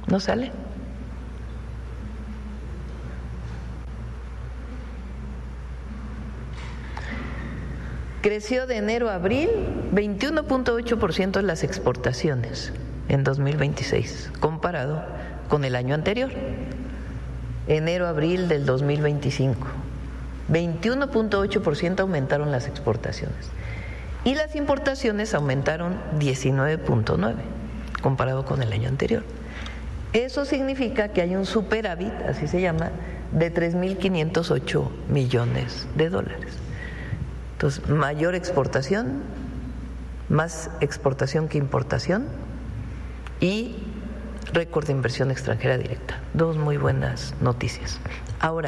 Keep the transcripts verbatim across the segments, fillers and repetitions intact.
¿No sale? Creció de enero a abril veintiuno punto ocho por ciento las exportaciones en dos mil veintiséis, comparado con el año anterior, enero a abril del dos mil veinticinco. veintiuno punto ocho por ciento aumentaron las exportaciones y las importaciones aumentaron diecinueve punto nueve por ciento comparado con el año anterior. Eso significa que hay un superávit, así se llama, de tres mil quinientos ocho millones de dólares. Entonces, mayor exportación, más exportación que importación y récord de inversión extranjera directa. Dos muy buenas noticias. Ahora,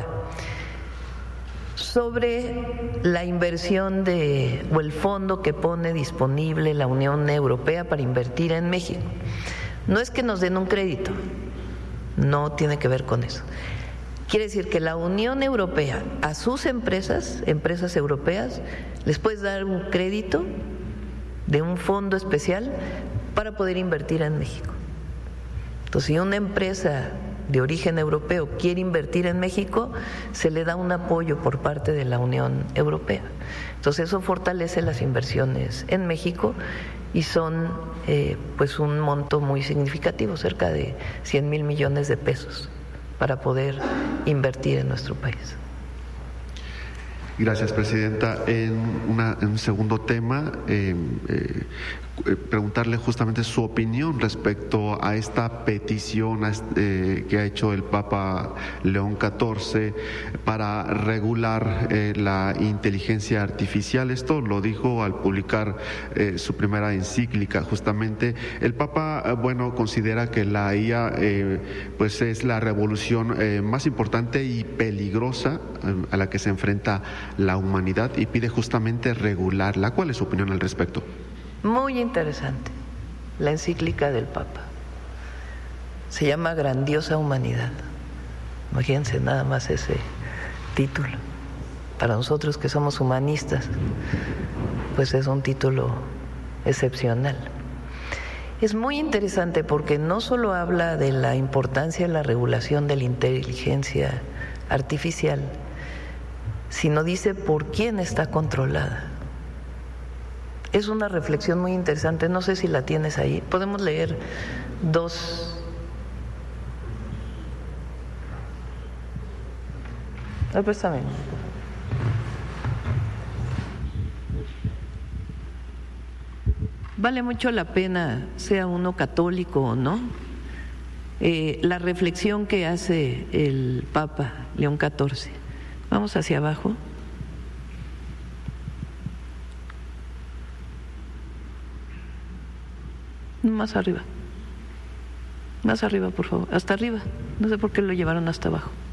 sobre la inversión de, o el fondo que pone disponible la Unión Europea para invertir en México. No es que nos den un crédito, no tiene que ver con eso. Quiere decir que la Unión Europea a sus empresas, empresas europeas, les puede dar un crédito de un fondo especial para poder invertir en México. Entonces, si una empresa de origen europeo quiere invertir en México, se le da un apoyo por parte de la Unión Europea. Entonces, eso fortalece las inversiones en México y son eh, pues un monto muy significativo, cerca de cien mil millones de pesos para poder invertir en nuestro país. Gracias, Presidenta. En, una, en un segundo tema, eh, eh, preguntarle justamente su opinión respecto a esta petición eh, que ha hecho el Papa León catorce para regular eh, la inteligencia artificial. Esto lo dijo al publicar eh, su primera encíclica. Justamente el Papa, eh, bueno, considera que la I A eh, pues es la revolución eh, más importante y peligrosa eh, a la que se enfrenta la humanidad y pide justamente regularla. ¿Cuál es su opinión al respecto? Muy interesante la encíclica del Papa. Se llama Grandiosa Humanidad. Imagínense nada más ese título. Para nosotros que somos humanistas, pues es un título excepcional. Es muy interesante porque no solo habla de la importancia de la regulación de la inteligencia artificial, sino dice por quién está controlada. Es una reflexión muy interesante, no sé si la tienes ahí. Podemos leer dos. Ah, préstame. Vale mucho la pena, sea uno católico o no, eh, la reflexión que hace el Papa León catorce. Vamos hacia abajo. Más arriba. Más arriba, por favor. Hasta arriba. No sé por qué lo llevaron hasta abajo.